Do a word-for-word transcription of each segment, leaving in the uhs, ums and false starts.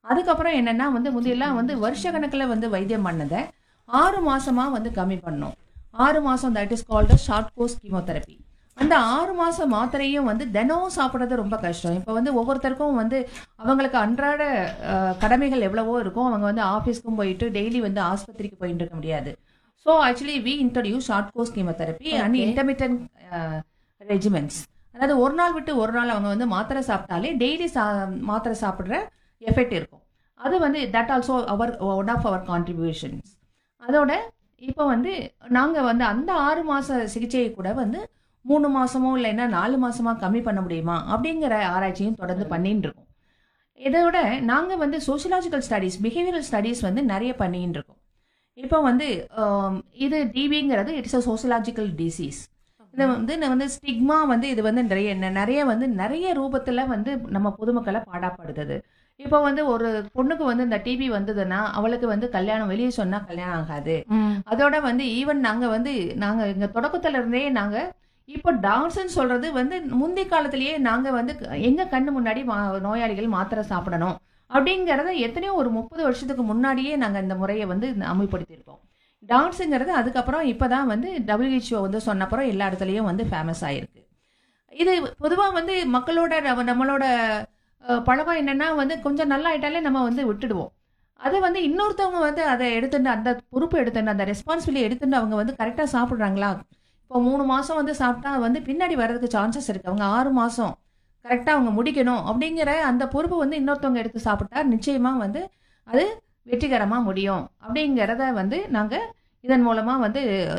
அதுக்கப்புறம் என்னன்னா வந்து முந்தையெல்லாம் வந்து வருஷ கணக்கில் வந்து வைத்தியம் பண்ணதை ஆறு மாசமா வந்து கம்மி பண்ணோம். ஆறு மாசம் that is called short course chemotherapy. அந்த ஆறு மாசம் மாத்திரையும் வந்து தினம் சாப்பிட்றது ரொம்ப கஷ்டம். இப்போ வந்து ஒவ்வொருத்தருக்கும் வந்து அவங்களுக்கு அன்றாட அஹ், கடமைகள் எவ்வளவோ இருக்கும். அவங்க வந்து ஆஃபீஸ்க்கும் போயிட்டு டெய்லி வந்து ஆஸ்பத்திரிக்கு போயிட்டு இருக்க முடியாது. So actually we introduce short course chemotherapy and okay. Intermittent regiments. அதாவது ஒரு நாள் விட்டு ஒரு நாள் அவங்க வந்து மாத்திரை சாப்பிட்டாலே டெய்லி சா மாத்திரை சாப்பிட்ற எஃபெக்ட் இருக்கும். அது வந்து that also our one of our contributions. அதோட இப்போ வந்து நாங்கள் வந்து அந்த ஆறு மாத சிகிச்சையை கூட வந்து மூணு மாசமோ இல்லைன்னா நாலு மாசமா கம்மி பண்ண முடியுமா அப்படிங்கிற ஆராய்ச்சியும் தொடர்ந்து பண்ணிட்டு இருக்கோம். இதோட நாங்கள் வந்து சோசியலாஜிக்கல் ஸ்டடீஸ் பிஹேவியரல் ஸ்டடீஸ் வந்து நிறைய பண்ணிட்டு இருக்கோம். இப்போ வந்து ஆம், இது டிபிங்கிறது இட்ஸ் அ சோசியலாஜிக்கல் டிசீஸ். இது வந்து நான் வந்து ஸ்டிக்மா வந்து இது வந்து நிறைய நிறைய வந்து நிறைய ரூபத்தில் வந்து நம்ம பொதுமக்களை பாடாப்படுத்துது. இப்போ வந்து ஒரு பொண்ணுக்கு வந்து இந்த டிபி வந்ததுன்னா அவளுக்கு வந்து கல்யாணம் வெளியே சொன்னா கல்யாணம் ஆகாது. ம். அதோட வந்து ஈவன் நாங்க வந்து நாங்க எங்க தொடக்கத்துல இருந்தே நாங்க இப்போ டான்ஸ்ன்னு சொல்றது வந்து முந்தி காலத்திலேயே நாங்க வந்து க- எங்க கண்ணு முன்னாடி மா- நோயாளிகள் மாத்திரை சாப்பிடணும் அப்படிங்கறத எத்தனையோ ஒரு முப்பது வருஷத்துக்கு முன்னாடியே நாங்க இந்த முறையை வந்து அமல்படுத்தியிருக்கோம். டான்ஸுங்கிறது அதுக்கப்புறம் இப்பதான் வந்து டபிள்யூஹெச்ஓ வந்து சொன்னப்புறம் எல்லா இடத்துலயும் வந்து ஃபேமஸ் ஆயிருக்கு. இது பொதுவா வந்து மக்களோட நம்ம- நம்மளோட அஹ், பழக்கம் என்னன்னா வந்து கொஞ்சம் நல்லா ஆயிட்டாலே நம்ம வந்து விட்டுடுவோம். அது வந்து இன்னொருத்தவங்க வந்து அதை எடுத்துட்டு அந்த பொறுப்பு எடுத்துட்டு அந்த ரெஸ்பான்சிபிலிட்டி எடுத்துட்டு அவங்க வந்து கரெக்டாக சாப்பிட்றாங்களா. இப்போ மூணு மாசம் வந்து சாப்பிட்டா வந்து பின்னாடி வர்றதுக்கு சான்சஸ் இருக்கு. அவங்க ஆறு மாசம் கரெக்டாக அவங்க முடிக்கணும் அப்படிங்கிற அந்த பொறுப்பு வந்து இன்னொருத்தவங்க எடுத்து சாப்பிட்டா நிச்சயமா வந்து அது வெற்றிகரமா முடியும் அப்படிங்கிறத வந்து நாங்க இதன் மூலமா வந்து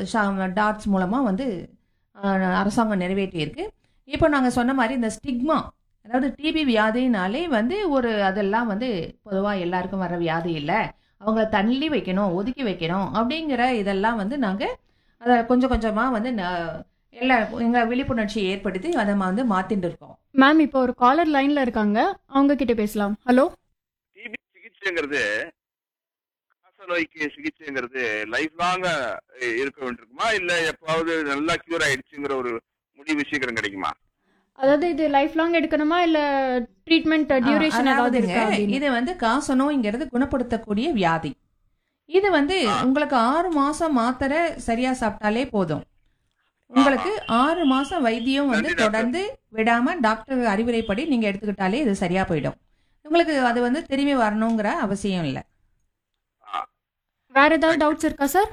டாட்ஸ் மூலமா வந்து அஹ், அரசாங்கம் நிறைவேற்றி இருக்கு. இப்போ நாங்க சொன்ன மாதிரி இந்த ஸ்டிக்மா, அதாவது டிபி வியாதினாலே வந்து ஒரு அதெல்லாம் வந்து பொதுவாக எல்லாருக்கும் வர வியாதி இல்லை, அவங்கள தள்ளி வைக்கணும் ஒதுக்கி வைக்கணும் அப்படிங்கிற இதெல்லாம் வந்து நாங்கள் அதை கொஞ்சம் கொஞ்சமாக வந்து ந- எல்லா எங்கள் விழிப்புணர்ச்சியை ஏற்படுத்தி அதை வந்து மாற்றிட்டு இருக்கோம். மேம் இப்போ ஒரு காலர் லைன்ல இருக்காங்க, அவங்க கிட்ட பேசலாம். ஹலோ. டிபி சிகிச்சைங்கிறது காச நோய்க்கு சிகிச்சைங்கிறது லைஃப் லாங்கா இருக்க வேண்டியிருக்குமா இல்ல எப்பாவது நல்லா கியூர் ஆயிடுச்சுங்கிற ஒரு முடிவு சீக்கிரம் கிடைக்குமா? அதாவது இது லைஃப் லாங் எடுக்கணுமா இல்ல ட்ரீட்மெண்ட் டியூரேஷன் ஏதாவது அதாவதுங்க, இருக்கா அப்படின்னு? இது வந்து காசநோய்ங்கிறது குணப்படுத்தக்கூடிய வியாதி. இது வந்து ஆ. உங்களுக்கு ஆறு மாசம் மாத்திரை சரியா சாப்பிட்டாலே போதும். உங்களுக்கு ஆறு மாசம் வைத்தியம் வந்து நன்றி டாக்டர். தொடர்ந்து விடாம டாக்டர் அறிவுரைப்படி நீங்க எடுத்துக்கிட்டாலே இது சரியா போயிடும். உங்களுக்கு அது வந்து திரும்பி வரணுங்கிற அவசியம் இல்லை. வேற ஏதாவது டவுட்ஸ் இருக்கா sir?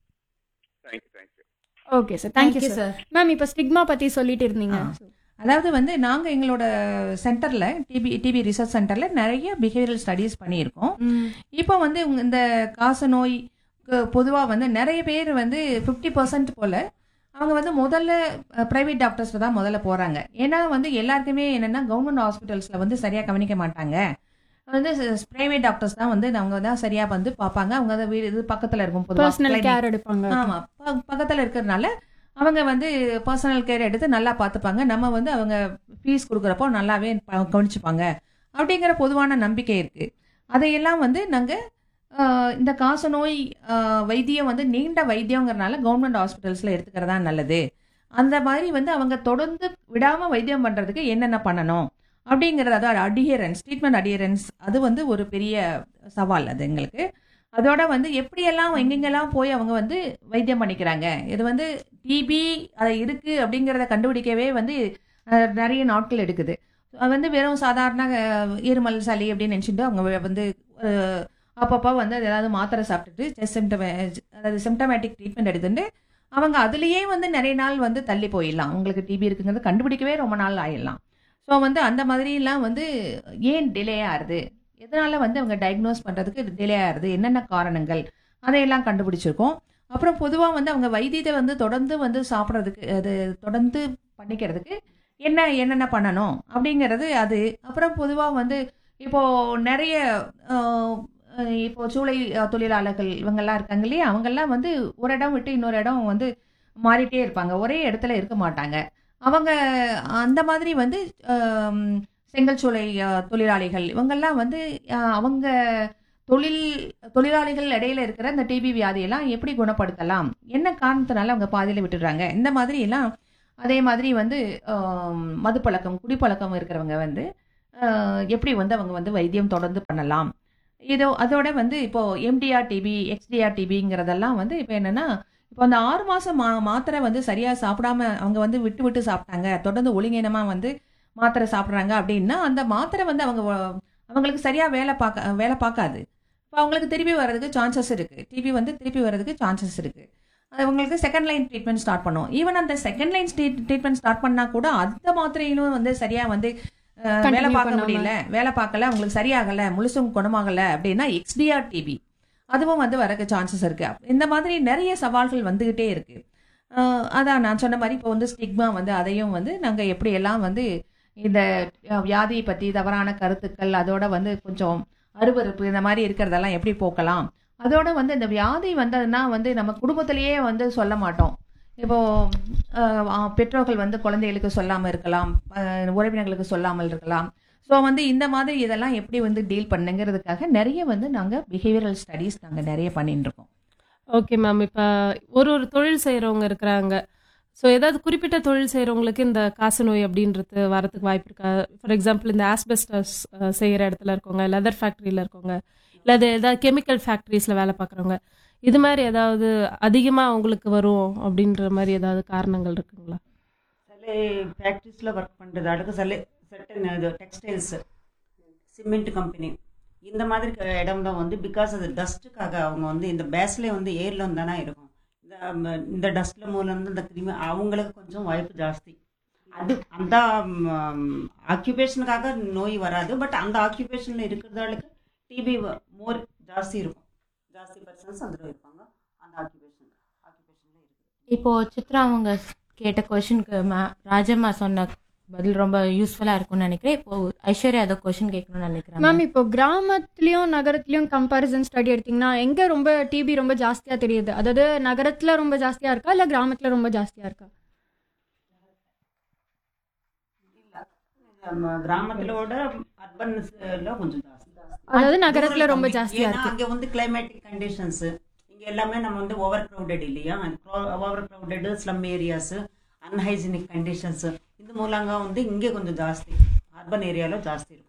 Thank you thank you. Okay sir, thank you thank you sir. Sir. Ma'am இப்போ ஸ்டிக்மா பத்தி சொல்லிட்டு இருந்தீங்க. ஆ. அதாவது வந்து நாங்க எங்களோட சென்டர்ல டிபி டிபி ரிசர்ச் சென்டர்ல நிறைய பிஹேவியரல் ஸ்டடீஸ் பண்ணியிருக்கோம். ம். இப்போ வந்து உங்க இந்த காசநோய் பொதுவாக வந்து நிறைய பேர் வந்து ஃபிஃப்டி பர்சன்ட் போல அவங்க வந்து முதல்ல ப்ரைவேட் டாக்டர்ஸ் தான் முதல்ல போறாங்க. ஏன்னா வந்து எல்லாருக்குமே என்னன்னா கவர்மெண்ட் ஹாஸ்பிட்டல்ஸ்ல வந்து சரியா கவனிக்க மாட்டாங்க. வந்து பிரைவேட் டாக்டர்ஸ் தான் வந்து அவங்க தான் சரியா வந்து பார்ப்பாங்க. அவங்க தான் வீடு இது பக்கத்துல இருக்கும் பொதுவா பர்சனல் clinic. கேர் எடுப்பாங்க. ஆமா, ப- பக்கத்துல இருக்கிறதுனால அவங்க வந்து பர்சனல் கேர் எடுத்து நல்லா பார்த்துப்பாங்க. நம்ம வந்து அவங்க ஃபீஸ் கொடுக்குறப்போ நல்லாவே ப- கவனிச்சுப்பாங்க அப்படிங்கிற பொதுவான நம்பிக்கை இருக்கு. அதையெல்லாம் வந்து நாங்க ஆஹ், இந்த காசநோய் ஆஹ், வைத்தியம் வந்து நீண்ட வைத்தியங்கிறனால கவர்மெண்ட் ஹாஸ்பிட்டல்ஸ்ல எடுத்துக்கிறதா நல்லது. அந்த மாதிரி வந்து அவங்க தொடர்ந்து விடாம வைத்தியம் பண்றதுக்கு என்னென்ன பண்ணணும் அப்படிங்கிறது, அதாவது அடியரன்ஸ் ட்ரீட்மெண்ட் அடியரன்ஸ் அது வந்து ஒரு பெரிய சவால் அது எங்களுக்கு. அதோட வந்து எப்படியெல்லாம் எங்கெங்கெல்லாம் போய் அவங்க வந்து வைத்தியம் பண்ணிக்கிறாங்க. இது வந்து டிபி அது இருக்கு அப்படிங்கிறத கண்டுபிடிக்கவே வந்து அஹ், நிறைய நாட்கள் எடுக்குது. அது வந்து வெறும் சாதாரண அஹ், இருமல் சளி அப்படின்னு நினச்சிட்டு அவங்க வ- வந்து அஹ், அப்பப்போ வந்து அது ஏதாவது மாத்திரை சாப்பிட்டுட்டு சிம்டம் அதாவது சிம்டமேட்டிக் ட்ரீட்மெண்ட் எடுத்துட்டு அவங்க அதுலேயே வந்து நிறைய நாள் வந்து தள்ளி போயிடலாம். உங்களுக்கு டிபி இருக்குங்கிறது கண்டுபிடிக்கவே ரொம்ப நாள் ஆயிடலாம். ஸோ வந்து அந்த மாதிரிலாம் வந்து ஏன் டிலே ஆகுது, எதனால வந்து அவங்க டயக்னோஸ் பண்ணுறதுக்கு டிலே ஆகுது, என்னென்ன காரணங்கள் அதையெல்லாம் கண்டுபிடிச்சிருக்கோம். அப்புறம் பொதுவாக வந்து அவங்க வைத்தியத்தை வந்து தொடர்ந்து வந்து சாப்பிட்றதுக்கு அது தொடர்ந்து பண்ணிக்கிறதுக்கு என்ன என்னென்ன பண்ணணும் அப்படிங்கிறது அது. அப்புறம் பொதுவாக வந்து இப்போ நிறைய ஆஹ், அஹ், இப்போ சூளை அஹ், தொழிலாளர்கள் இவங்கெல்லாம் இருக்காங்க இல்லையா, அவங்கெல்லாம் வந்து ஒரு இடம் விட்டு இன்னொரு இடம் வந்து மாறிட்டே இருப்பாங்க, ஒரே இடத்துல இருக்க மாட்டாங்க. அவங்க அந்த மாதிரி வந்து ஆம், செங்கல் சூளை அஹ், தொழிலாளிகள் இவங்கெல்லாம் வந்து அஹ், அவங்க தொழில் தொழிலாளிகள் இடையில இருக்கிற இந்த டிபி வியாதியெல்லாம் எப்படி குணப்படுத்தலாம், என்ன காரணத்தினால அவங்க பாதியில விட்டுடுறாங்க, இந்த மாதிரி எல்லாம். அதே மாதிரி வந்து ஆம், மதுப்பழக்கம் குடிப்பழக்கம் இருக்கிறவங்க வந்து ஆஹ், எப்படி வந்து அவங்க வந்து வைத்தியம் தொடர்ந்து பண்ணலாம் இதோ அதோட வந்து இப்போ எம்டிஆர் டிபி, எக்ஸ்டிஆர் டிபிங்கிறதெல்லாம் வந்து இப்போ என்னன்னா, இப்போ அந்த ஆறு மாசம் மா மாத்திரை வந்து சரியா சாப்பிடாம அவங்க வந்து விட்டு விட்டு சாப்பிட்டாங்க. தொடர்ந்து ஒழுங்கீனமா வந்து மாத்திரை சாப்பிடுறாங்க அப்படின்னா, அந்த மாத்திரை வந்து அவங்க வ அவங்களுக்கு சரியா வேலை பார்க்க வேலை பார்க்காது. இப்போ அவங்களுக்கு திருப்பி வர்றதுக்கு சான்சஸ் இருக்கு. டிபி வந்து திருப்பி வர்றதுக்கு சான்சஸ் இருக்கு. அது அவங்களுக்கு செகண்ட் லைன் ட்ரீட்மெண்ட் ஸ்டார்ட் பண்ணும். ஈவன் அந்த second line treat treatment start பண்ணா கூட அந்த மாத்திரையிலும் வந்து சரியா வந்து அ வேலை கண்டினியூ பார்க்க பண்ணாம. முடியல, வேலை பார்க்கல, உங்களுக்கு சரியாகல, முழுசும் குணமாகல அப்படின்னா எக்ஸ்டிஆர் டிபி அதுவும் வந்து வரக்கு சான்சஸ் இருக்கு. இந்த மாதிரி நிறைய சவால்கள் வந்துகிட்டே இருக்கு. அ அதான் நான் சொன்ன மாரி இப்போ வந்து ஸ்டிக்மா வந்து அதையும் வந்து நாங்க எப்படியெல்லாம் வந்து இந்த அ வியாதியை பத்தி தவறான கருத்துக்கள், அதோட வந்து கொஞ்சம் அருவருப்பு இந்த மாரி இருக்கிறதெல்லாம் எப்படி போக்கலாம்? அதோட வந்து இந்த வியாதி வந்ததுன்னா வந்து நம்ம குடும்பத்திலேயே வந்து சொல்ல மாட்டோம். இப்போ அ அ பெற்றோர்கள் வந்து குழந்தைகளுக்கு சொல்லாம இருக்கலாம். அ உறவினர்களுக்கு சொல்லாமல் இருக்கலாம். ஸோ வந்து இந்த மாதிரி இதெல்லாம் எப்படி வந்து டீல் பண்ணுங்கிறதுக்காக நெறைய வந்து நாங்க பிஹேவியரல் ஸ்டடீஸ் நாங்க நெறைய பண்ணிட்டு இருக்கோம். Okay ma'am. இப்ப ஒரு ஒரு தொழில் செய்றவங்க இருக்கிறாங்க. ஸோ ஏதாவது குறிப்பிட்ட தொழில் செய்றவங்களுக்கு இந்த காசநோய் அப்படின்றது வரதுக்கு வாய்ப்பு இருக்கா? ஃபார் எக்ஸாம்பிள் இந்த ஆஸ்பெஸ்டஸ் அ செய்ற இடத்துல இருக்கவங்க, லெதர் ஃபேக்டரியில இருக்கவங்க, இல்ல அது ஏதாவது கெமிக்கல் ஃபேக்டரிஸ்ல வேலை பார்க்குறவங்க, இது மாரி ஏதாவது அதிகமா அவங்களுக்கு வரும் அப்படின்ற மாரி ஏதாவது காரணங்கள் இருக்குங்களா? சில ஃபேக்ட்ரிஸில் ஒர்க் பண்ணுறது அடுக்கு சில சட்டன் இது டெக்ஸ்டைல்ஸ் சிமெண்ட் கம்பெனி இந்த மாதிரி க- இடம் தான் வந்து பிகாஸ் அது டஸ்ட்டுக்காக அவங்க வந்து இந்த பேஸ்லேயே வந்து ஏரில் தானே இருக்கும். இந்த ம, இந்த டஸ்ட்டில் மூலம் வந்து இந்த கிருமி அவங்களுக்கு கொஞ்சம் வாய்ப்பு ஜாஸ்தி. அது அந்த ஆக்குபேஷனுக்காக நோய் வராது. பட் அந்த ஆக்குபேஷனில் இருக்கிறதாளுக்கு டிபி மோர் ஜாஸ்தி இருக்கும். ஜாஸ்தி பர்சன்ஸ் அதில் இருப்பாங்க அந்த ஆக்குபேஷன் ஆக்குபேஷனில் இருக்குது. இப்போ சித்ரா அவங்க கேட்ட கொஷனுக்கு மே ராஜம்மா சொன்ன பதில் ரொம்ப யூஸ்ஃபுல்லா இருக்கும்னு நினைக்கிறேன். இப்போ ஐஸ்வர்யா அதை கொஷின் கேட்கணும்னு நினைக்கிறேன் மேம் ma'am. இப்போ கிராமத்துலயும் நகரத்துலயும் கம்பாரிசன் ஸ்டடி எடுத்தீங்கன்னா எங்க ரொம்ப டிபி ரொம்ப ஜாஸ்தியா தெரியுது? அதாவது நகரத்துல ரொம்ப ஜாஸ்தியா இருக்கா இல்ல கிராமத்துல ரொம்ப ஜாஸ்தியா இருக்கா? நம்ம கிராமத்திலோட அர்பன்ஸ்ல கொஞ்சம் ஜாஸ்தி. அதாவது நகரத்துல ரொம்ப கம்மி. ஜாஸ்தியா ஏன்னா இருக்கு. அங்க வந்து கிளைமேட்டிக் கண்டிஷன்ஸ் இங்க எல்லாமே நம்ம வந்து ஓவர் கிரௌடட் இல்லையா? Over crowded slum areas unhygienic conditions இது மூலங்க வந்து இங்கே கொஞ்சம் ஜாஸ்தி. அர்பன் ஏரியால ஜாஸ்தி இருக்கும்.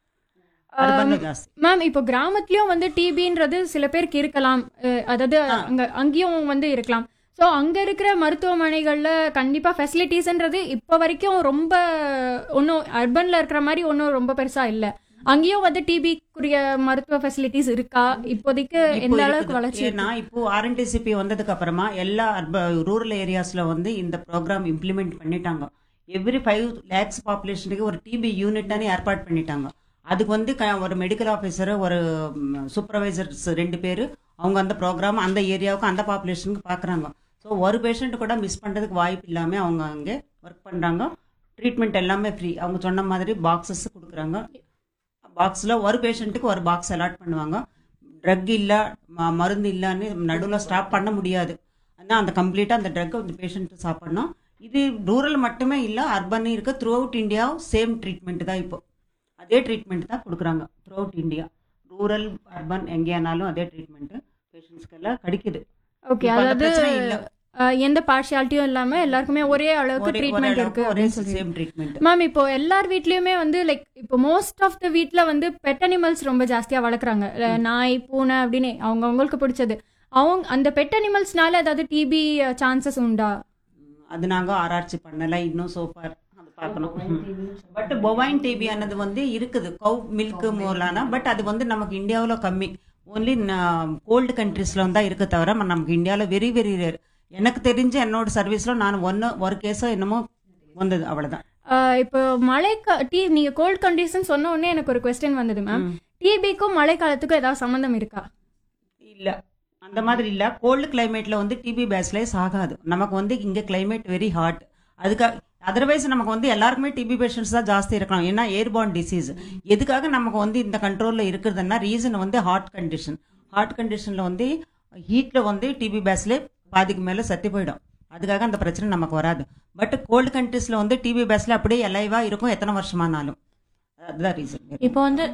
அர்பன்ல ஜாஸ்தி. மேம் இப்போ கிராமத்துலயும் வந்து டிபின்றது சில பேருக்கு இருக்கலாம். அஹ் அதாவது ஆ. அங்க அங்கேயும் வந்து இருக்கலாம். ஸோ அங்க இருக்கிற மருத்துவமனைகள்ல கண்டிப்பா ஃபெசிலிட்டிஸ்ன்றது இப்போ வரைக்கும் ரொம்ப ஒன்றும் அர்பன்ல இருக்கிற மாதிரி ஒன்றும் ரொம்ப பெருசா இல்லை. அங்கேயும் வந்து டிபிக்குரிய மருத்துவ ஃபெசிலிட்டிஸ் இருக்கா? இப்போதைக்கு இப்போ எந்த அளவுக்கு இருக்குது. வளர்ச்சி ஏன்னா இப்போ ஆர்என்டிசிபி வந்ததுக்கு அப்புறமா எல்லா ரூரல் ஏரியாஸ்ல வந்து இந்த ப்ரோக்ராம் இம்ப்ளிமெண்ட் பண்ணிட்டாங்க. எவ்ரி ஃபைவ் லேக்ஸ் பாப்புலேஷனுக்கு ஒரு டிபி யூனிட்னு ஏற்பாடு பண்ணிட்டாங்க. அதுக்கு வந்து க- ஒரு மெடிக்கல் ஆஃபீஸர் ஒரு சூப்பர்வைசர்ஸ் ரெண்டு பேர் அவங்க அந்த ப்ரோக்ராம் அந்த ஏரியாவுக்கு அந்த பாப்புலேஷனுக்கு பார்க்குறாங்க. ஸோ ஒரு பேஷண்ட் கூட மிஸ் பண்ணுறதுக்கு வாய்ப்பு இல்லாமல் அவங்க அங்கே ஒர்க் பண்ணுறாங்க. ட்ரீட்மெண்ட் எல்லாமே ஃப்ரீ. அவங்க சொன்ன மாதிரி பாக்ஸஸ் கொடுக்குறாங்க. பாக்ஸில் ஒரு பேஷண்ட்டுக்கு ஒரு பாக்ஸ் அலாட் பண்ணுவாங்க. ட்ரக் இல்லை ம- மருந்து இல்லைன்னு நடுவில் ஸ்டாப் பண்ண முடியாது. ஆனால் அந்த கம்ப்ளீட்டாக அந்த ட்ரக்கை அந்த பேஷண்ட்டு சாப்பிடணும். இது ரூரல் மட்டுமே இல்லை, அர்பன் இருக்குது. Through out India same treatment தான் இப்போ. அதே ட்ரீட்மெண்ட் தான் கொடுக்குறாங்க through out India. Rural urban எங்கேயானாலும் அதே ட்ரீட்மெண்ட்டு பேஷண்ட்ஸ்க்கெல்லாம் கிடைக்குது. ஓகே. இப்ப அந்த அதாவது பிரச்சனை இல்ல. அஹ், எந்த பார்ஷியாலிட்டியும் இல்லாம எல்லாருக்குமே ஒரே அளவுக்கு ஒரே- ஒரே ட்ரீட்மெண்ட் அளவுக்கு இருக்கு ஒரே அப்படின்னு சொல்லி. Same treatment. மேம் இப்போ எல்லார் வீட்லயுமே வந்து லைக் இப்போ மோஸ்ட் ஆஃப் த வீட்ல வந்து பெட் அனிமல்ஸ் ரொம்ப ஜாஸ்தியா வளர்க்குறாங்க. நாய் பூனை அப்படின்னு அவங்க அவங்களுக்கு பிடிச்சது. அவங்க அந்த பெட் அனிமல்ஸ்னால ஏதாவது டிபி சான்சஸ் உண்டா? அது நாங்கள் ஆராய்ச்சி பண்ணலை இன்னும் சோஃபார். அது பார்க்கணும். பட் பொவைன் டிபி ஆனது வந்து இருக்குது கவு மில்க் மூலானா. பட் அது வந்து நமக்கு இந்தியாவில் கம்மி. ஓன்லி கோல்டு கண்ட்ரீஸில் தான் இருக்க தவிர ம- நமக்கு இந்தியாவில் வெரி வெரி ரேர். எனக்கு தெரிஞ்சு என்னோட சர்வீஸில் நான் ஒன்று ஒரு கேஸோ என்னமோ வந்தது அவ்வளோதான். அஹ், இப்போ மழை டீ நீங்க கோல்ட் கண்டிஷன் சொன்ன உடனே எனக்கு ஒரு கொஸ்டின் வந்தது மேம். டிபிக்கும் மழை காலத்துக்கும் ஏதாவது சம்மந்தம் இருக்கா? இல்லை அந்த மாதிரி இல்லை. கோல்டு கிளைமேட்டில் வந்து டிபி பேஸ்லேஸ் ஆகாது. நமக்கு வந்து இங்கே கிளைமேட் வெரி ஹாட். அதுக்காக அதர்வைஸ் நமக்கு வந்து எல்லாருக்குமே டிபி பேஷண்ட்ஸ் தான் ஜாஸ்தி இருக்கலாம். ஏன்னா ஏர்பார்ன் டிசீஸ். எதுக்காக நமக்கு வந்து இந்த கண்ட்ரோலில் இருக்குதுன்னா ரீசன் வந்து ஹாட் கண்டிஷன். ஹாட் கண்டிஷனில் வந்து ஹீட்டில் வந்து டிபி பேஸ்லேயே பாதிக்கு மேலே சத்தி போயிடும். அதுக்காக அந்த பிரச்சனை நமக்கு வராது. பட் கோல்டு கண்ட்ரீஸில் வந்து டிபி பேஸில் அப்படியே எலைவாக இருக்கும் எத்தனை வருஷமானாலும். அதுதான் ரீசன். இப்போ வந்து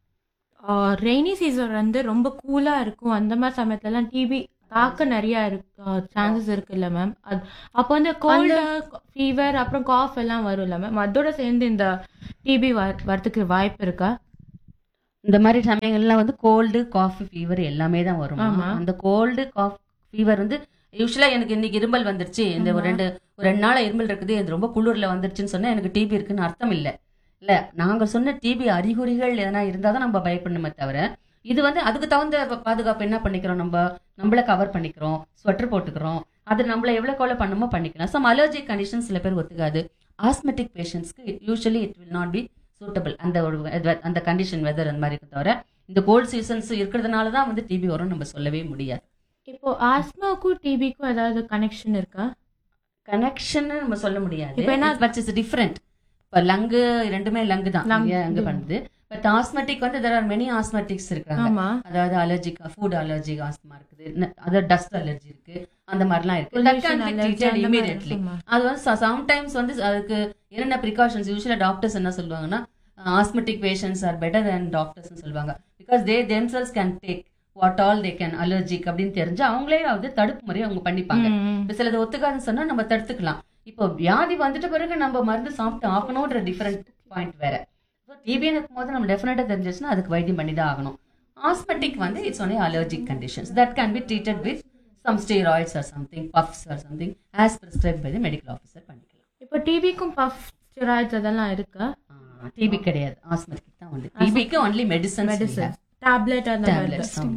ரெய்னி சீசன் வந்து ரொம்ப கூலா இருக்கும். அந்த மாதிரி சமயத்துலலாம் டிபி தாக்க நிறைய சான்சஸ் இருக்குல்ல மேம்? அது அப்போ வந்து கோல்டு ஃபீவர் அப்புறம் காஃப் எல்லாம் வரும்ல மேம்? அதோட சேர்ந்து இந்த டிபி வரதுக்கு வாய்ப்பு இருக்கா? இந்த மாதிரி சமயங்கள்லாம் வந்து கோல்டு காஃபி ஃபீவர் எல்லாமே தான் வரும். ஆமா. அந்த கோல்டு காஃப் ஃபீவர் வந்து யூஸ்வலா எனக்கு இன்னைக்கு இருமல் வந்துருச்சு, இந்த ஒரு ரெண்டு ஒரு ரெண்டு நாள் இருமல் இருக்குது, இது ரொம்ப குளிர்ல வந்துருச்சுன்னு சொன்னா எனக்கு டிபி இருக்குன்னு அர்த்தம் இல்லை. இல்ல, நாங்க சொன்ன டிபி அறிகுறிகள் எதனா இருந்தா தான் நம்ம பயப்படணுமே தவிர, இது வந்து அதுக்கு தகுந்த ப- பாதுகாப்பு என்ன பண்ணிக்கிறோம், நம்ம நம்மள கவர் பண்ணிக்கிறோம், ஸ்வெட்டர் போட்டுக்கிறோம், அது நம்மள எவ்வளவு கோல பண்ணுமோ பண்ணிக்கலாம். சம் அலர்ஜிக் கண்டிஷன் சில பேர் ஒத்துக்காது. ஆஸ்மெட்டிக் பேஷண்ட்ஸ்க்கு usually it will not be suitable அந்த ஒரு weather- அந்த கண்டிஷன் வெதர் அந்த மாதிரி இருக்க தவிர, இந்த கோல்ட் சீசன்ஸ் இருக்கிறதுனால தான் வந்து டிபி வரும் நம்ம சொல்லவே முடியாது. இப்போ ஆஸ்மாக்கும் டிபிக்கும் ஏதாவது கனெக்ஷன் இருக்கா? கனெக்ஷன் நம்ம சொல்ல முடியாது. இப்ப என்ன- பட் இட்ஸ் டிஃப்ரெண்ட். இப்போ லங்கு ரெண்டுமே லங்கு தான் Lung. அங்க பண்ணுது. பட் ஆஸ்மெட்டிக் வந்து there are many ஆஸ்மெட்டிக்ஸ் இருக்காங்க. ஆமா. அதாவது அலர்ஜிக் ஃபுட் அலர்ஜிக் ஆஸ்துமா இருக்குது, அதாவது டஸ்ட் அலர்ஜி இருக்கு, அந்த மாதிரிலாம் இருக்கு. That can Pollution be allergy treated அந்த மாதிரி immediately. இருக்குமா? அது வந்து சம்டைம்ஸ் வந்து அதுக்கு என்னென்ன ப்ரிகாஷன்ஸ் யூஸ்வலா டாக்டர்ஸ் என்ன சொல்லுவாங்கன்னா, asthmatic patients are better than doctors சொல்லுவாங்க. Because they themselves can take what all they can allergic அப்படின்னு தெரிஞ்சு அவங்களே வந்து தடுப்பு முறையை அவங்க பண்ணிப்பாங்க. ம். இப்போ சிலது ஒத்துக்காதுன்னு சொன்னா நம்ம தடுத்துக்கலாம். இப்போ வியாதி வந்துட்ட பிறகு நம்ம மருந்து சாப்பிட்டு ஆகணும்ன்ற டிஃபரெண்ட் பாயிண்ட் வேற. ஸோ டிபின்னு இருக்கும்போது நம்ம டெஃபினட்டா தெரிஞ்சிச்சுன்னா அதுக்கு வைத்தியம் பண்ணி தான் ஆகணும். ஆஸ்மெட்டிக் வந்து it's only allergic conditions that can be treated with some steroids or something puffs or something as prescribe by the medical officer பண்ணிக்கலாம். இப்போ டிபிக்கும் பஃப் ஸ்டெராய்ட்ஸ் அதெல்லாம் இருக்கா? டிபி கிடையாது, ஆஸ்மெட்டிக் தான் வந்து. டிபிக்கு ஒன்லி மெடிசன் மெடிசன் டேப்லெட் அந்த மாதிரி டேப்லெட்ஸ் தான்.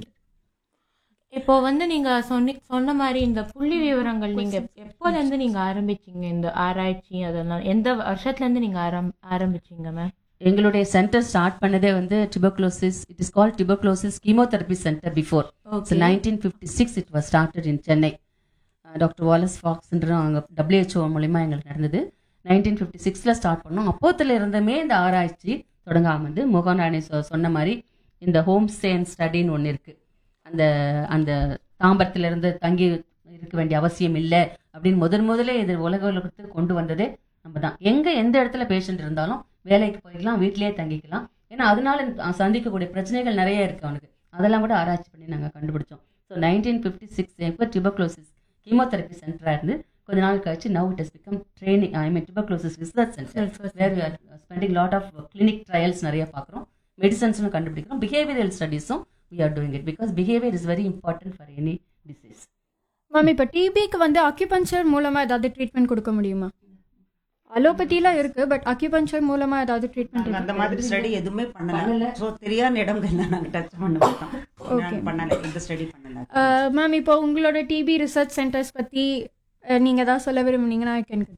இப்போ வந்து நீங்க சொன்ன சொன்ன மாதிரி இந்த புள்ளி விவரங்கள் நீங்க எப்போல இருந்து நீங்க ஆரம்பிச்சீங்க இந்த ஆராய்ச்சி அதெல்லாம் எந்த வருஷத்துல இருந்து நீங்க ஆரம்- ஆரம்பிச்சீங்க மேம்? எங்களுடைய சென்டர் ஸ்டார்ட் பண்ணதே வந்து tuberculosis, it is called tuberculosis chemotherapy centre before. So nineteen fifty-six it was started in Chennai. Doctor Wallace ஃபாக்ஸ்ன்ற அங்கே டபிள்யூஹெச்ஓ மூலிமா எங்களுக்கு நடந்தது. நைன்டீன் ஃபிஃப்டி சிக்ஸில் ஸ்டார்ட் பண்ணோம். அப்போத்துல இருந்துமே இந்த ஆராய்ச்சி தொடங்காமல் வந்து மோகன் ராணி சொ- சொன்ன மாதிரி இந்த ஹோம் ஸ்டேன் ஸ்டடின்னு ஒன்று இருக்குது. அந்த அந்த தாம்பரத்துல இருந்து தங்கி இருக்க வேண்டிய அவசியம் இல்லை அப்படின்னு முதன் முதலே இது உலக உலகத்துக்கு கொண்டு வந்ததே நம்ம தான். எங்கே எந்த இடத்துல பேஷண்ட் இருந்தாலும் வேலைக்கு போய்க்கலாம், வீட்டிலேயே தங்கிக்கலாம். ஏன்னா அதனால சந்திக்கக்கூடிய பிரச்சனைகள் நிறைய இருக்குது அவனுக்கு. அதெல்லாம் கூட ஆராய்ச்சி பண்ணி நாங்கள் கண்டுபிடிச்சோம். ஸோ நைன்டீன் ஃபிஃப்டி சிக்ஸ் இப்போ டியூபர்குலோசிஸ் கீமோதெரபி சென்டராக இருந்து கொஞ்ச நாள் கழிச்சு now it has become training I mean tuberculosis research centre where we are spending lot of clinic trials நிறைய பார்க்குறோம், மெடிசன்ஸும் கண்டுபிடிக்கிறோம், behavioural ஸ்டடீஸும் we are doing it because behavior is very important for any disease. Ma'am இப்போ டிபிக்கு வந்து acupuncture மூலமா ஏதாவது treatment கொடுக்க முடியுமா? அலோபதிலாம் இருக்கு, பட் அக்யூபஞ்சர் மூலமா ஏதாவது நாங்க ட்ரீட்மெண்ட் அந்த மாதிரி ஸ்டடி எதுவுமே பண்ணல. பண்ணல. ஸோ தெரியாத இடங்கள்ல நாங்க டச் பண்ண மாட்டோம். நாங்க பண்ணல, இந்த ஸ்டடி பண்ணல. மேம் இப்போ உங்களோட டிபி ரிசர்ச் சென்டர்ஸ் பத்தி அஹ், நீங்க ஏதாவது சொல்ல விரும்புனீங்கன்னா எனக்கு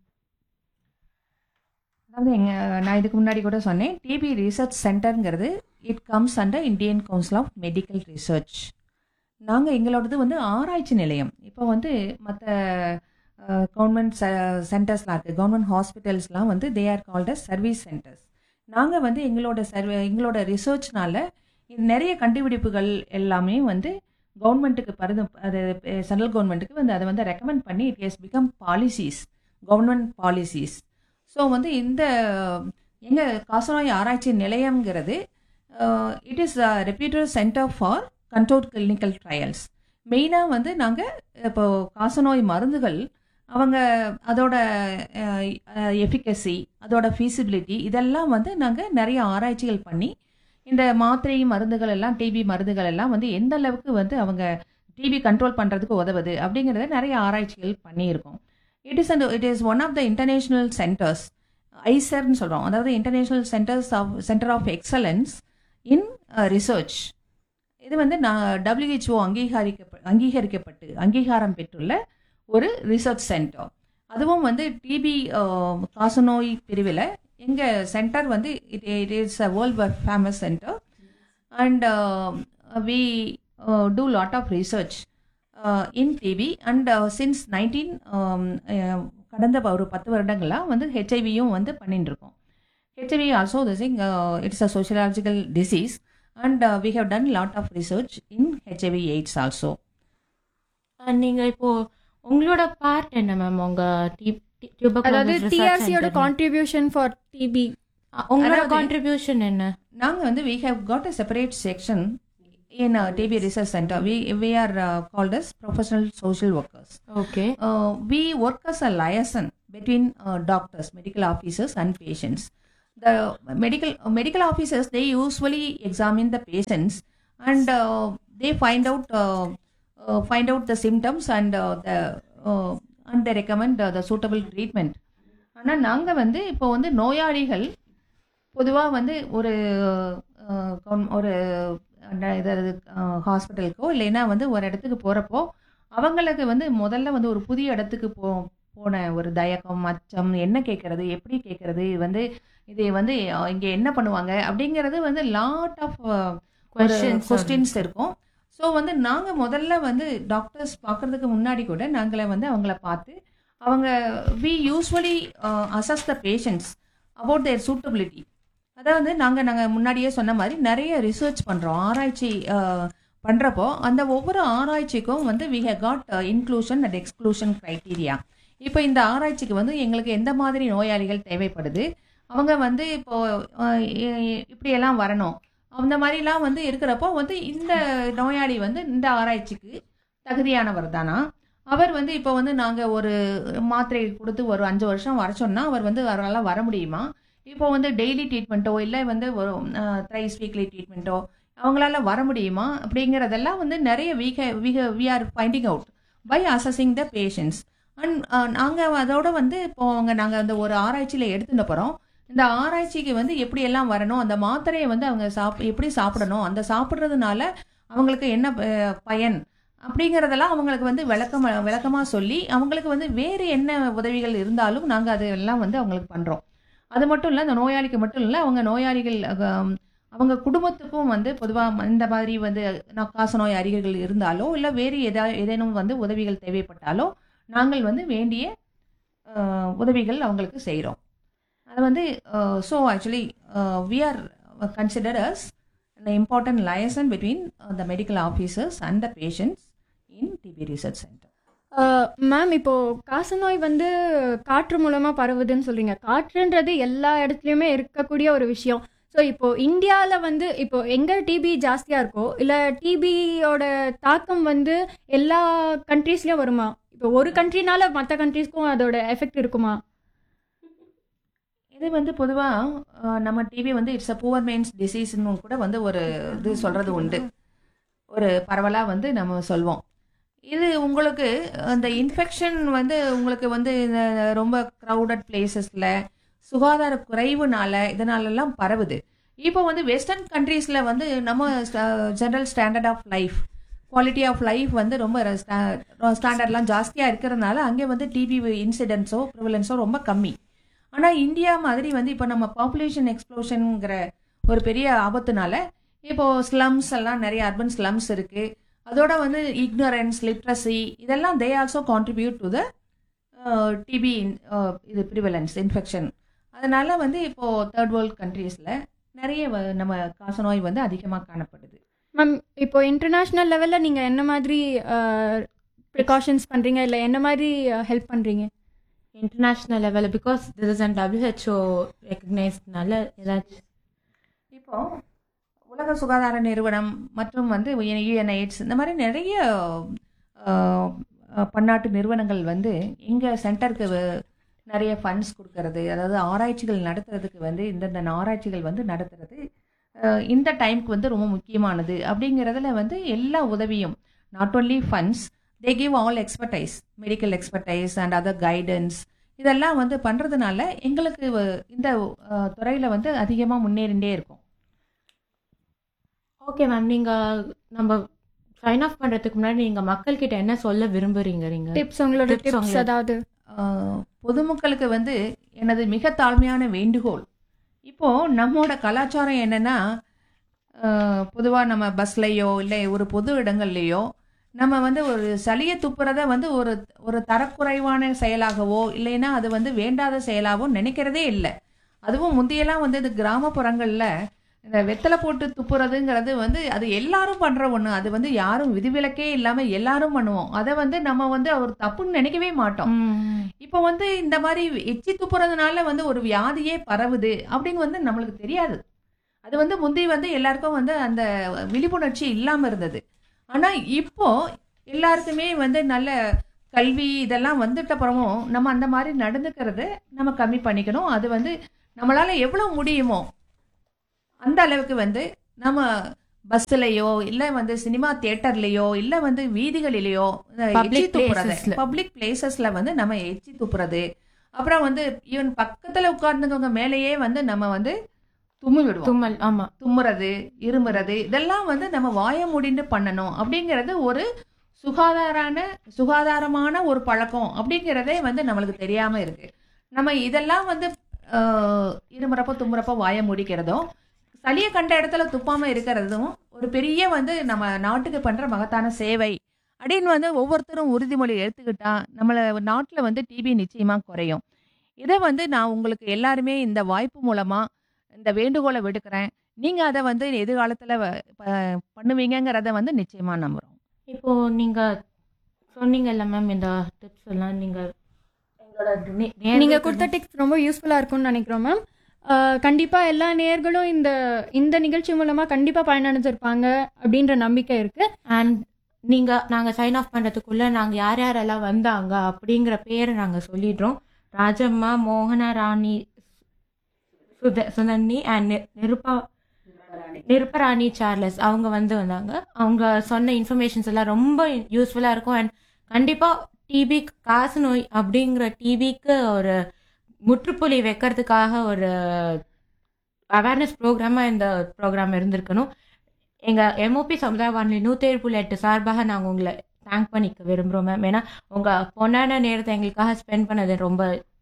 அதாவது எங்க நான் இதுக்கு முன்னாடி கூட சொன்னேன், DP research சென்டருங்கிறது it comes under Indian council of medical research. நாங்கள் எங்களோடது வந்து ஆராய்ச்சி நிலையம். இப்போ வந்து மற்ற கவர்மெண்ட் சென்டர்ஸ்லாம் இருக்குது, கவர்மெண்ட் ஹாஸ்பிட்டல்ஸ்லாம் வந்து they are called as service centres. நாங்கள் வந்து எங்களோட சர்வே எங்களோட ரிசர்ச்னால நிறைய கண்டுபிடிப்புகள் எல்லாமே வந்து கவர்மெண்ட்டுக்கு பருது அது சென்ட்ரல் கவர்மெண்ட்டுக்கு வந்து அதை வந்து ரெக்கமெண்ட் பண்ணி it has become policies, government policies. So வந்து இந்த எங்கள் காசநோய் ஆராய்ச்சி நிலையம்ங்கிறது it is reputed centre for controlled clinical trials. மெயினாக வந்து நாங்கள் இப்போ காசநோய் மருந்துகள் அவங்க அதோட எஃபிகசி, அதோட ஃபீசிபிலிட்டி இதெல்லாம் வந்து நாங்கள் நிறைய ஆராய்ச்சிகள் பண்ணி இந்த மாத்திரை மருந்துகள் எல்லாம் டிபி மருந்துகள் எல்லாம் வந்து எந்த அளவுக்கு வந்து அவங்க டிபி கண்ட்ரோல் பண்ணுறதுக்கு உதவுது அப்படிங்கிறத நிறைய ஆராய்ச்சிகள் பண்ணியிருக்கோம். It is and it is one of the international centres, ஐசர்ன்னு சொல்கிறோம், அதாவது international centres of centre of excellence in research. இது வந்து நான் டபிள்யூஹெச்ஓ அங்கீகரிக்க அங்கீகரிக்கப்பட்டு அங்கீகாரம் பெற்றுள்ள ஒரு ரிசர்ச் சென்டர். அதுவும் வந்து டிபி காசநோய் பிரிவில் எங்கள் சென்டர் வந்து it it is a world famous centre and we do lot of research in DP and since nineteen கடந்த ஒரு பத்து வருடங்களாக வந்து ஹெச்ஐவியும் வந்து பண்ணிட்டு இருக்கோம். ஹெச்ஐவி ஆல்சோ திஸ் இங் it's a sociological disease and uh, we have done lot of research in H I V AIDS also. நீங்க இப்போ உங்களோட பார்ட் என்ன மேம்? உங்க அதாவது டிஆர்சியோட கான்ட்ரிபியூஷன் ஃபார் டிபி உங்களோட அதாவது- கான்ட்ரிபியூஷன் என்ன? நாங்கள் வந்து we have got a separate section in uh, T B research center. We we are uh, called as professional social workers. Okay. Uh, we work as a liaison between uh, doctors, medical officers and patients. the medical medical officers, they usually examine the patients and uh, they find out uh, uh, find out the symptoms and uh, the uh, and they recommend uh, the suitable treatment. ஆனால் நாங்கள் வந்து இப்போ வந்து நோயாளிகள் பொதுவாக வந்து ஒரு அஹ், gown- ஒரு இதாவது ஹாஸ்பிட்டலுக்கோ இல்லைன்னா வந்து ஒரு இடத்துக்கு போகிறப்போ அவங்களுக்கு வந்து முதல்ல வந்து ஒரு புதிய இடத்துக்கு போ போன ஒரு தயக்கம் அச்சம் என்ன கேட்கறது எப்படி கேட்கறது இது வந்து இது வந்து அஹ், இங்கே என்ன பண்ணுவாங்க அப்படிங்கிறது வந்து லாட் ஆஃப் Questions கொஸ்டின்ஸ் இருக்கும். ஸோ வந்து நாங்கள் முதல்ல வந்து டாக்டர்ஸ் பார்க்கறதுக்கு முன்னாடி கூட நாங்களே வந்து அவங்கள பார்த்து அவங்க we usually assess the patients about their suitability. அதாவது நாங்கள் நாங்கள் முன்னாடியே சொன்ன மாதிரி நிறைய ரிசர்ச் பண்ணுறோம், ஆராய்ச்சி பண்ணுறப்போ அந்த ஒவ்வொரு ஆராய்ச்சிக்கும் வந்து we have got inclusion and exclusion criteria. இப்போ இந்த ஆராய்ச்சிக்கு வந்து எங்களுக்கு எந்த மாதிரி நோயாளிகள் தேவைப்படுது, அவங்க வந்து இப்போ அஹ், இ- இப்படியெல்லாம் வரணும் அந்த மாதிரிலாம் வந்து இருக்கிறப்போ வந்து இந்த நோயாளி வந்து இந்த ஆராய்ச்சிக்கு தகுதியானவர் தானா, அவர் வந்து இப்போ வந்து நாங்கள் ஒரு மாத்திரை கொடுத்து ஒரு அஞ்சு வருஷம் வர சொன்னால் அவர் வந்து அவரால் வர முடியுமா, இப்போ வந்து டெய்லி ட்ரீட்மெண்ட்டோ இல்லை வந்து ஒரு த்ரைஸ் வீக்லி ட்ரீட்மெண்ட்டோ அவங்களால வர முடியுமா அப்படிங்கிறதெல்லாம் வந்து நிறைய வீக வீக we are finding out by assessing the patients. And நாங்கள் அதோட வந்து இப்போ அவங்க நாங்கள் அந்த ஒரு ஆராய்ச்சியில் எடுத்துன போகிறோம். இந்த ஆராய்ச்சிக்கு வந்து எப்படியெல்லாம் வரணும், அந்த மாத்திரையை வந்து அவங்க சாப் எப்படி சாப்பிடணும், அந்த சாப்பிட்றதுனால அவங்களுக்கு என்ன அஹ், பயன் அப்படிங்கிறதெல்லாம் அவங்களுக்கு வந்து விளக்கம் விளக்கமாக சொல்லி அவங்களுக்கு வந்து வேறு என்ன உதவிகள் இருந்தாலும் நாங்கள் அதெல்லாம் வந்து அவங்களுக்கு பண்ணுறோம். அது மட்டும் இல்லை, அந்த நோயாளிக்கு மட்டும் இல்லை, அவங்க நோயாளிகள் அஹ், அவங்க குடும்பத்துக்கும் வந்து பொதுவாக இந்த மாதிரி வந்து நான் காசநோய் அறிகுறிகள் இருந்தாலோ இல்லை வேறு எதா ஏதேனும் வந்து உதவிகள் தேவைப்பட்டாலோ நாங்கள் வந்து வேண்டிய அஹ், உதவிகள் அவங்களுக்கு செய்கிறோம். அது வந்து so actually we are consider as an important liaison between uh, the medical officers and the patients in T B Research Center. Ma'am இப்போ காசநோய் வந்து காற்று மூலமா பரவுதுன்னு சொல்றீங்க. காற்றுன்றது எல்லா இடத்துலையுமே இருக்கக்கூடிய ஒரு விஷயம். ஸோ இப்போ இந்தியாவில் வந்து இப்போ எங்க டிபி ஜாஸ்தியா இருக்கோ இல்லை டிபியோட தாக்கம் வந்து எல்லா கண்ட்ரீஸ்லயும் வருமா? இப்போ ஒரு கண்ட்ரினால மற்ற கண்ட்ரீஸ்க்கும் அதோட எஃபெக்ட் இருக்குமா? இது வந்து பொதுவாக நம்ம டிபி வந்து இட்ஸ் அ புவர் மேன்ஸ் டிசீஸ்னு கூட வந்து ஒரு இது சொல்கிறது உண்டு, ஒரு பரவலாக வந்து நம்ம சொல்வோம். இது உங்களுக்கு அந்த இன்ஃபெக்ஷன் வந்து உங்களுக்கு வந்து இந்த ரொம்ப க்ரௌடட் பிளேசஸில் சுகாதார குறைவுனால இதனாலெல்லாம் பரவுது. இப்போ வந்து வெஸ்டர்ன் கண்ட்ரீஸில் வந்து நம்ம general standard of life quality of life வந்து ரொம்ப ஸ்டாண்டர்ட்லாம் ஜாஸ்தியாக இருக்கிறதுனால அங்கே வந்து டிபி இன்சிடென்ட்ஸோ ப்ரிவலன்ஸோ ரொம்ப கம்மி. ஆனால் இந்தியா மாதிரி வந்து இப்போ நம்ம பாப்புலேஷன் எக்ஸ்ப்ளோஷனுங்கிற ஒரு பெரிய ஆபத்துனால இப்போது ஸ்லம்ஸ் எல்லாம் நிறைய அர்பன் ஸ்லம்ஸ் இருக்குது. அதோட வந்து இக்னோரன்ஸ் லிட்ரஸி இதெல்லாம் they also contribute to the DP இது ப்ரிவலன்ஸ் இன்ஃபெக்ஷன். அதனால வந்து இப்போது தேர்ட் வேர்ல்ட் கண்ட்ரீஸில் நிறைய வ- நம்ம காசநோய் வந்து அதிகமாக காணப்படுது. மேம் இப்போ இன்டர்நேஷ்னல் லெவலில் நீங்கள் என்ன மாதிரி ப்ரிகாஷன்ஸ் பண்ணுறீங்க இல்லை என்ன மாதிரி ஹெல்ப் பண்ணுறீங்க? இன்டர்நேஷ்னல் லெவலில் because this is and WHO ரெக்கக்னைஸ்ட்னால ஏதாச்சும் இப்போ உலக சுகாதார நிறுவனம் மற்றும் வந்து யுஎன்ஐட்ஸ் இந்த மாதிரி நிறைய அஹ், அஹ், பன்னாட்டு நிறுவனங்கள் வந்து எங்கள் சென்டருக்கு நிறைய ஃபண்ட்ஸ் கொடுக்கறது, அதாவது ஆராய்ச்சிகள் நடத்துறதுக்கு வந்து இந்தந்த ஆராய்ச்சிகள் வந்து நடத்துறது அஹ், இந்த டைமுக்கு வந்து ரொம்ப முக்கியமானது அப்படிங்கிறதுல வந்து எல்லா உதவியும் not only funds they give all expertise, medical expertise and other guidance இதெல்லாம் வந்து பண்ணுறதுனால எங்களுக்கு வ- இந்த துறையில் வந்து அதிகமாக முன்னேறிண்டே இருக்கும். ஓகே மேம், நீங்கள் நம்ம சைன் ஆஃப் பண்ணுறதுக்கு முன்னாடி நீங்கள் மக்கள்கிட்ட என்ன சொல்ல விரும்புறீங்க? நீங்கள் டிப்ஸ் உங்களோட Tips டிப்ஸ் உங்களுக்கு. அதாவது ஆஹ் பொதுமக்களுக்கு வந்து எனது மிக தாழ்மையான வேண்டுகோள், இப்போ நம்மோட கலாச்சாரம் என்னன்னா பொதுவாக நம்ம பஸ்லையோ இல்லை ஒரு பொது இடங்கள்லையோ நம்ம வந்து ஒரு சளியை துப்புறத வந்து ஒரு ஒரு தரக்குறைவான செயலாகவோ இல்லைன்னா அது வந்து வேண்டாத செயலாகவோ நினைக்கிறதே இல்லை. அதுவும் முந்தையெல்லாம் வந்து இந்த கிராமப்புறங்களில் இந்த வெத்தலை போட்டு துப்புறதுங்கிறது வந்து அது எல்லாரும் பண்ணுற ஒன்று, அது வந்து யாரும் விதிவிலக்கே இல்லாமல் எல்லாரும் பண்ணுவோம். அதை வந்து நம்ம வந்து ஒரு தப்புன்னு நினைக்கவே மாட்டோம். இப்போ வந்து இந்த மாதிரி எச்சி துப்புறதுனால வந்து ஒரு வியாதியே பரவுது அப்படின்னு வந்து நம்மளுக்கு தெரியாது. அது வந்து முந்தி வந்து எல்லாருக்கும் வந்து அந்த விழிப்புணர்ச்சி இல்லாமல் இருந்தது. ஆனால் இப்போ எல்லாருக்குமே வந்து நல்ல கல்வி இதெல்லாம் வந்துட்ட அப்புறமும் நம்ம அந்த மாதிரி நடந்துக்கிறத நம்ம கம்மி பண்ணிக்கணும். அது வந்து நம்மளால எவ்வளவு முடியுமோ அந்த அளவுக்கு வந்து நம்ம பஸ்லயோ இல்ல வந்து சினிமா தியேட்டர்லயோ இல்ல வந்து வீதிகளிலேயோ Public துப்புறது placesல. பப்ளிக் பிளேசஸ்ல வந்து நம்ம எச்சி துப்புறது, அப்புறம் வந்து ஈவன் பக்கத்துல உட்கார்ந்துக்கவங்க மேலேயே வந்து நம்ம வந்து தும்மி விடுவோம். தும்மல். ஆமா. தும்முறது, இருமுறது, இதெல்லாம் வந்து நம்ம வாய மூடிட்டு பண்ணணும் அப்படிங்கிறது ஒரு சுகாதாரான சுகாதாரமான ஒரு பழக்கம் அப்படிங்கிறதே வந்து நம்மளுக்கு தெரியாம இருக்கு. நம்ம இதெல்லாம் வந்து ஆஹ், இருமுறப்போ தும்முறப்போ வாய மூடிக்கிறதும் சளியை கண்ட இடத்துல துப்பாம இருக்கிறதும் ஒரு பெரிய வந்து நம்ம நாட்டுக்கு பண்ற மகத்தான சேவை அப்படின்னு வந்து ஒவ்வொருத்தரும் உறுதிமொழி எடுத்துக்கிட்டா நம்மள நாட்டுல வந்து டிபி நிச்சயமா குறையும். இதை வந்து நான் உங்களுக்கு எல்லாருமே இந்த வாய்ப்பு மூலமா இந்த வேண்டுகோளை விடுக்கிறேன். நீங்க அதை வந்து எதிர்காலத்துல வ- ப- பண்ணுவீங்கங்கிறத வந்து நிச்சயமா நம்புறோம். இப்போ நீங்க சொன்னீங்கல்ல மேம் இந்த டிப்ஸ் எல்லாம் நீங்க எங்களோட நே- நீங்க நேயர்களுக்கு கொடுத்த டிப்ஸ் ரொம்ப யூஸ்ஃபுல்லா இருக்கும்னு நினைக்கிறோம் மேம். கண்டிப்பா எல்லா நேயர்களும் இந்த இந்த நிகழ்ச்சி மூலமா கண்டிப்பா பயனடைஞ்சிருப்பாங்க அப்படின்ற நம்பிக்கை இருக்கு. அண்ட் நீங்க நாங்க சைன் ஆஃப் பண்றதுக்குள்ள நாங்க யார் யாரெல்லாம் வந்தாங்க அப்படிங்கிற பேரை நாங்க சொல்லிடுறோம். ராஜம்மா, மோகனா ராணி, சுத சுதன்னி அண்ட் நிருப்பா நிருப்பராணி சார்லஸ் அவங்க வந்து வந்தாங்க. அவங்க சொன்ன இன்ஃபர்மேஷன்ஸ் எல்லாம் ரொம்ப யூஸ்ஃபுல்லாக இருக்கும். அண்ட் கண்டிப்பாக டிபி காசு நோய் அப்படிங்கிற டிபிக்கு ஒரு முற்றுப்புள்ளி வைக்கிறதுக்காக ஒரு அவேர்னஸ் ப்ரோக்ராமாக இந்த ப்ரோக்ராம் இருந்திருக்கணும். எங்கள் எம்ஓபி சமுதாய வானொலி நூற்றேழு புள்ளி எட்டு சார்பாக நாங்கள் உங்களை தேங்க் பண்ணிக்க விரும்புகிறோம் மேம். ஏன்னா உங்கள் பொன்னான நேரத்தை எங்களுக்காக ஸ்பெண்ட் பண்ணது ரொம்ப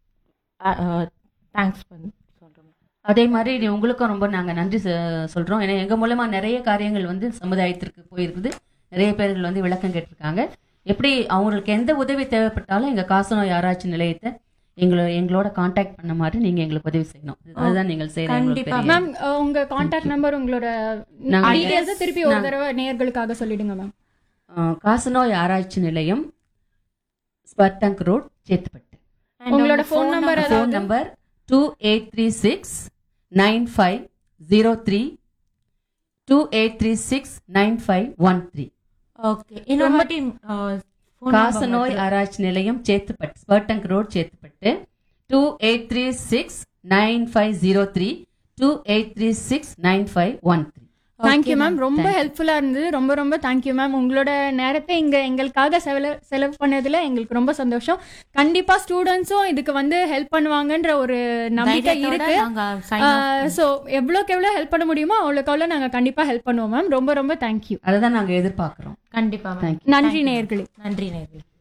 தேங்க்ஸ் பண்ணி சொல்கிறோம். அதே மாதிரி இது உங்களுக்கும் ரொம்ப நாங்கள் நன்றி சொ- சொல்றோம். ஏன்னா எங்க மூலமா நிறைய காரியங்கள் வந்து சமுதாயத்திற்கு போயிருக்குது. நிறைய பேர்கள் வந்து விளக்கம் கேட்டிருக்காங்க. எப்படி அவங்களுக்கு எந்த உதவி தேவைப்பட்டாலும் எங்க காசநோய் ஆராய்ச்சி நிலையத்தை எங்களோட எங்களோட காண்டாக்ட் பண்ண மாதிரி நீங்க எங்களுக்கு உதவி செய்யணும். அதுதான் நீங்கள் கண்டிப்பா. செய்யறீங்க. மேம் உங்க கான்டாக்ட் நம்பர் உங்களோட நாங்க- டீடைல்ஸ் திருப்பி ஒரு நாங்க- தடவை நேயர்களுக்காக சொல்லிடுங்க மேம். காசநோய் ஆராய்ச்சி நிலையம், ஸ்பர்டங்க் ரோட், சேத்துப்பட்டு. உங்களோட phone number ஃபோன் அதாவது number two eight three six nine five zero three two eight three six nine five one three. Okay. இன்னொரு வாட்டி காசநோய் ஆராய்ச்சி நிலையம், Chetpet, ஸ்பர்டங்க் road, Chetpet, two eight three six nine five zero three two eight three six nine five one three. Thank you ma'am. ரொம்ப Thank you. ஹெல்ப்ஃபுல்லா இருந்தது. ரொம்ப ரொம்ப தேங்க்யூ மேம். உங்களோட நேரத்தை இங்க எங்களுக்காக செலவு செலவு பண்ணதுல எங்களுக்கு ரொம்ப சந்தோஷம். கண்டிப்பா ஸ்டூடெண்ட்ஸும் இதுக்கு வந்து ஹெல்ப் பண்ணுவாங்கன்ற ஒரு நம்பிக்கை இருக்கு. ஸோ எவ்வளோக்கு எவ்வளோ ஹெல்ப் பண்ண முடியுமோ அவ்வளோக்கு அவ்வளோ நாங்க கண்டிப்பா ஹெல்ப் பண்ணுவோம் மேம். ரொம்ப ரொம்ப தேங்க்யூ. அதுதான் நாங்க எதிர்பார்க்கிறோம். கண்டிப்பா. Thank நன்றி நேயர்களே. நன்றி நேயர்களே.